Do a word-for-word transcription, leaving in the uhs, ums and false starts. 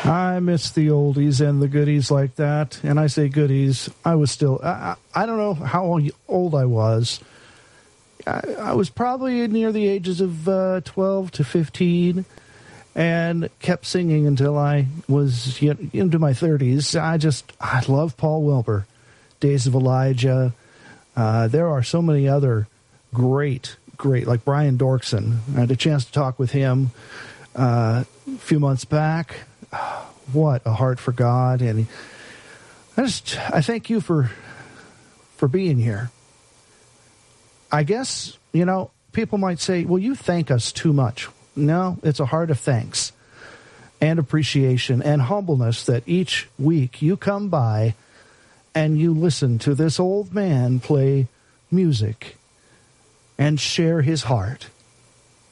I miss the oldies and the goodies like that. And I say goodies. I was still, I, I don't know how old I was. I, I was probably near the ages of uh, twelve to fifteen and kept singing until I was you know, into my thirties. I just, I love Paul Wilbur. Days of Elijah. Uh, there are so many other great, great, like Brian Dorkson. I had a chance to talk with him uh, a few months back. What a heart for God. And I just, I thank you for, for being here. I guess, you know, people might say, well, you thank us too much. No, it's a heart of thanks and appreciation and humbleness that each week you come by and you listen to this old man play music and share his heart.